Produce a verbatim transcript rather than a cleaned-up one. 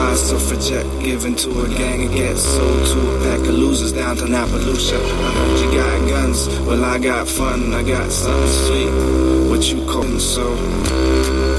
Certified suffragette, given to a gang and gets sold to a pack of losers down to Appaloosa. I heard you got guns, well I got fun, I got something sweet, what you callin' so?